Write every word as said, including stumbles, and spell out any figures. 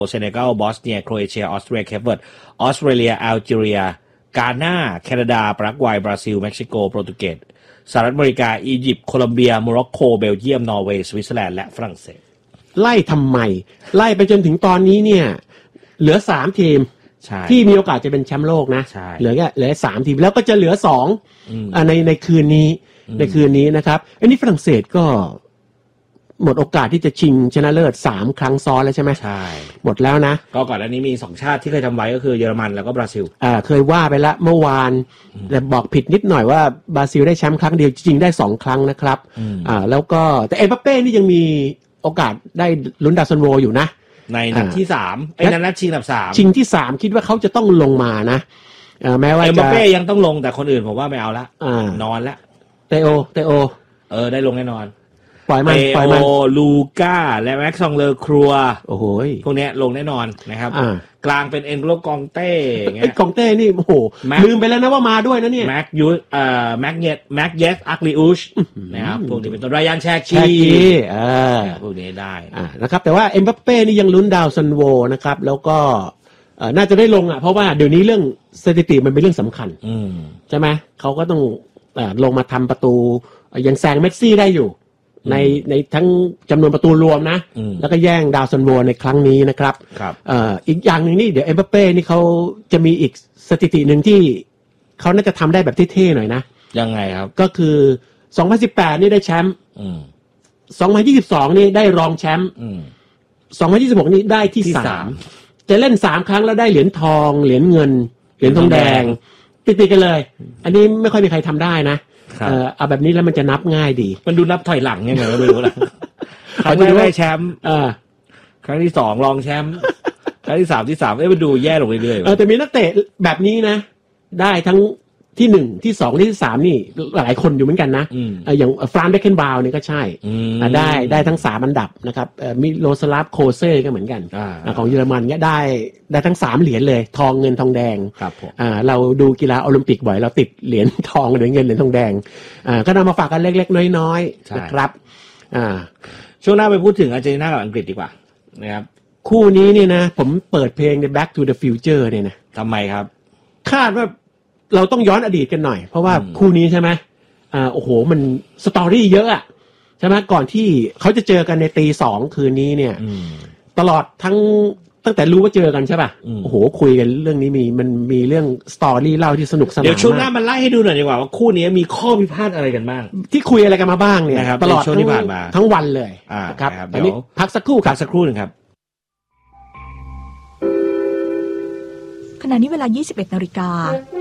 เซเนกัลบอสเนียโครเอเชียออสเตรียเคปเวิร์ดออสเตรเลียแอลจีเรียกานาแคนาดาปารากวัยบราซิลเม็กซิโกโปรตุเกสสหรัฐอเมริกาอียิปต์โคลอมเบียโมร็อกโกเบลเยียมนอร์เวย์สวิตเซอร์แลนด์และฝรั่งเศสไล่ทำไมไล่ไปจนถึงตอนนี้เนี่ยเหลือสามทีมที่มีโอกาสจะเป็นแชมป์โลกนะเหลือแค่เหลือสามทีมแล้วก็จะเหลือสองอ่าในในคืนนี้ในคืนนี้นะครับอันนี้ฝรั่งเศสก็หมดโอกาสที่จะชิงชนะเลิศสามครั้งซ้อนแล้วใช่ไหมใช่หมดแล้วนะก็ก่อนหน้านี้มีสองชาติที่เคยทำไว้ก็คือเยอรมันแล้วก็บราซิลอ่าเคยว่าไปแล้วเมื่อวานแต่บอกผิดนิดหน่อยว่าบราซิลได้แชมป์ครั้งเดียวจริงๆได้สองครั้งนะครับอ่าแล้วก็แต่เอ็มบัปเป้นี่ยังมีโอกาสได้ลุ้นดาวซันโวอยู่นะในนัดที่สามไอ้นั้นนัดชิงอันดับสามชิงที่สามคิดว่าเขาจะต้องลงมานะแม้ว่าเอ็มบัปเป้ยังต้องลงแต่คนอื่นผมว่าไม่เอาละนอนละเตโอเตโอเออได้ลงแน่นอนปล่อยมันปล่อยมันลูก้าและแม็กซองเลอครัวโอ้โหพวกนี้ลงแน่นอนนะครับกลางเป็นเอ็นโกลกองเต้เงี้ยกองเต้นี่โอ้โหลืมไปแล้วนะว่ามาด้วยนะเนี่ยแม็กยูเอ่อแม็กเยตแม็กเยสอักลิอุชนะครับพวกนี้เป็นตัวรายันแชกชีเออพวกนี้ได้อ่านะครับแต่ว่าเอ็มบัปเป้นี่ยังลุ้นดาวซันโวนะครับแล้วก็เอ่อน่าจะได้ลงอ่ะเพราะว่าเดี๋ยวนี้เรื่องสถิติมันเป็นเรื่องสำคัญใช่ไหมเขาก็ต้องลงมาทำประตูยังแซงเมสซี่ได้อยู่ในในทั้งจำนวนประตูรวมนะแล้วก็แย่งดาวซันโวในครั้งนี้นะครับเอ่ออีกอย่างหนึ่งนี่เดี๋ยวเอ็มบัปเป้นี่เขาจะมีอีกสถิติหนึ่งที่เขาน่าจะทำได้แบบเท่ๆหน่อยนะยังไงครับก็คือสองพันสิบแปดนี่ได้แชมป์สองพันยี่สิบสองนี่ได้รองแชมป์สองพันยี่สิบหกนี่ได้ที่สามจะเล่นสามครั้งแล้วได้เหรียญทองเหรียญเงินเหรียญทองแดงติดๆกันเลยอันนี้ไม่ค่อยมีใครทำได้นะเออเอาแบบนี้แล้วมันจะนับง่ายดีมันดูนับถอยหลังยังไงไม่รู้นะครั้งแรกได้แชมป์ครั้งที่สองรองแชมป์ครั้งที่สามที่สามเอ้ยมันดูแย่ลงเรื่อยๆเออแต่มีนักเตะแบบนี้นะได้ทั้งที่หนึ่งที่สองที่สามนี่หลายคนอยู่เหมือนกันนะอย่างฟรานซ์เบคเคนบาวนี่ก็ใช่ได้ได้ทั้งสามอันดับนะครับมิโลสลาฟโคเซ่ก็เหมือนกันของเยอรมันเนี่ยได้ได้ทั้งสามเหรียญเลยทองเงินทองแดงเราดูกีฬาโอลิมปิกบ่อยเราติดเหรียญทองเหรียญเงินเหรียญทองแดงก็นำมาฝากกันเล็กๆน้อยๆนะครับช่วงหน้าไปพูดถึงอาร์เจนตินากับอังกฤษดีกว่านะครับคู่นี้นี่นะผมเปิดเพลงใน Back to the Future เนี่ยนะทำไมครับคาดว่าเราต้องย้อนอดีตกันหน่อยเพราะว่าคู่นี้ใช่ไหมอ่าโอ้โหมันสตอรี่เยอะอะใช่ไหมก่อนที่เขาจะเจอกันในตีสองคืนนี้เนี่ยตลอดทั้งตั้งแต่รู้ว่าเจอกันใช่ป่ะโอ้โหคุยกันเรื่องนี้มีมันมีเรื่องสตอรี่เล่าที่สนุกสนานเดี๋ยวช่วงหน้ามันไล่ให้ดูหน่อยดีกว่าว่าคู่นี้มีข้อพิพาทอะไรกันบ้างที่คุยอะไรกันมาบ้างเนี่ยตลอดช่วงที่ผ่านมาทั้งวันเลยครับตอนนี้พักสักครู่ครับสักครู่หนึ่งครับขณะนี้เวลา ยี่สิบเอ็ดนาฬิกา